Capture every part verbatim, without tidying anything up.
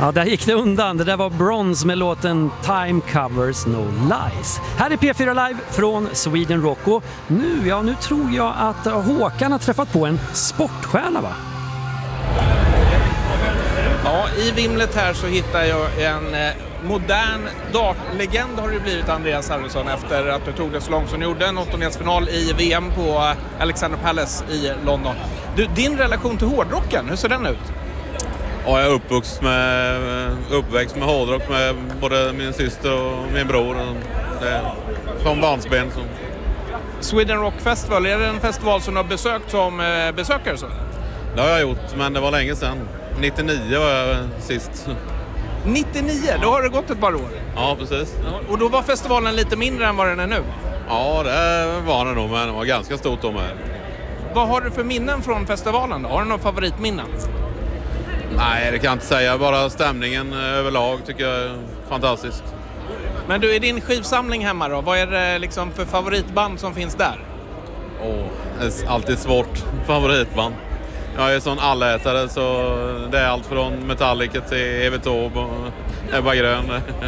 Ja, där gick det undan. Det där var Bronze med låten Time Covers No Lies. Här är P fyra Live från Sweden Rock. Och nu, ja, nu tror jag att Håkan har träffat på en sportstjärna, va? Ja, i vimlet här så hittar jag en eh, modern dartlegend har det blivit, Andreas Harrison, efter att du tog det så långt som du gjorde. En åttondelsfinal i V M på Alexander Palace i London. Du, din relation till hårdrocken, hur ser den ut? Ja, jag är uppvuxen med, uppväxt med hårdrock med både min syster och min bror. Det är som barnsben. Som... Sweden Rock Festival, är det en festival som du har besökt som eh, besökare? Så? Det har jag gjort, men det var länge sedan. nittionio var jag sist. nittionio, då har det gått ett par år. Ja, precis. Ja, och då var festivalen lite mindre än vad den är nu? Ja, det var det nog, men det var ganska stort då med. Vad har du för minnen från festivalen då? Har du någon favoritminnen? Nej, det kan jag inte säga. Bara stämningen överlag tycker jag är fantastisk. Men du, i din skivsamling hemma då, vad är det liksom för favoritband som finns där? Åh, det är alltid svårt. Favoritband. Jag är sån allätare, så det är allt från Metallica till Evert Taube och Ebba Grön.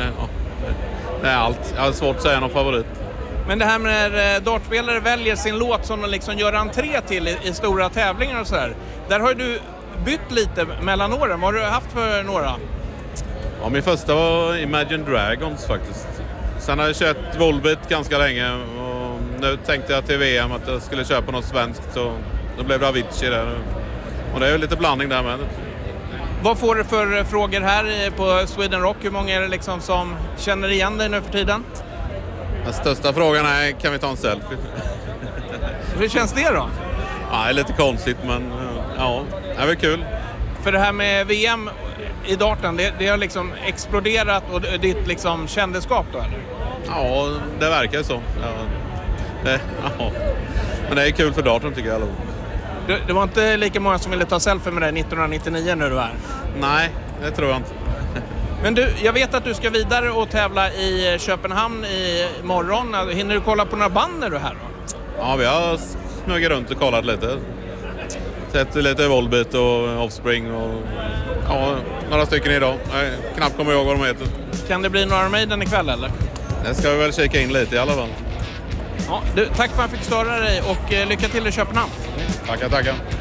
Det är allt. Jag har svårt att säga någon favorit. Men det här med när dartspelare väljer sin låt som de liksom gör entré till i, i stora tävlingar och sådär. Där har du bytt lite mellan åren. Vad har du haft för några? Ja, min första var Imagine Dragons faktiskt. Sen har jag kört Volbeat ganska länge och nu tänkte jag till V M att jag skulle köpa något svenskt, så då blev det Avicii där. Och det är ju lite blandning där med. Vad får du för frågor här på Sweden Rock? Hur många är det liksom som känner igen dig nu för tiden? Den största frågan är, kan vi ta en selfie? Hur känns det då? Ja, det är lite konstigt, men ja, det är väl kul. För det här med V M i darten, det, det har liksom exploderat och ditt liksom kändeskap då, eller? Ja, det verkar så. Ja, det, ja. Men det är kul för darten tycker jag. Det, det var inte lika många som ville ta selfie med dig nittonhundranittionio när du var här? Nej, det tror jag inte. Men du, jag vet att du ska vidare och tävla i Köpenhamn i morgon. Hinner du kolla på några band när du är här då? Ja, vi har smugit runt och kollat lite. Sett lite Volbeat och Offspring och ja, några stycken idag. Jag knappt kommer ihåg vad de heter. Kan det bli några Maiden ikväll eller? Det ska vi väl kika in lite i alla fall. Ja, du, tack för att jag fick störa dig och lycka till i Köpenhamn. Tackar, tackar.